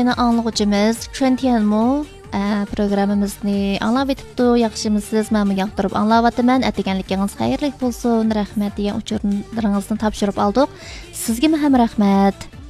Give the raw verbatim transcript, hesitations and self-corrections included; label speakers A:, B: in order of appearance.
A: yana anlıqçımız Chöntianmu programmamizni anlab etibdi. Yaxshimisiz? Men yoqtirib anglayapman. Atiganligingiz xayrli bo'lsin. Rahmat degan uchurlaringizni topshirib oldik. Sizga ham rahmat.